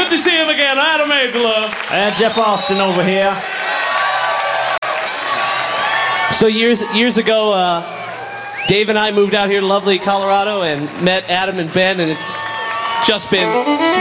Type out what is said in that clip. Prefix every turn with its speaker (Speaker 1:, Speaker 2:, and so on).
Speaker 1: Good to see him again. Adam Angela.
Speaker 2: And Jeff Austin over here. So years ago, Dave and I moved out here to lovely Colorado and met Adam and Ben, and it's just been